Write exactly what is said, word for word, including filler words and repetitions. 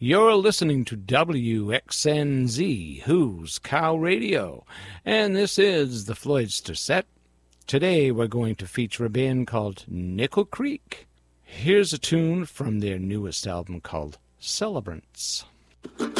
You're listening to W X N Z, Who's Cow Radio, and this is the Floydster Set. Today we're going to feature a band called Nickel Creek. Here's a tune from their newest album called Celebrants. Thank